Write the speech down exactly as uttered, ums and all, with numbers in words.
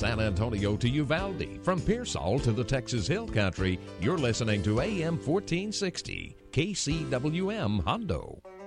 San Antonio to Uvalde, from Pearsall to the Texas Hill Country, you're listening to A M fourteen sixty, K C W M Hondo.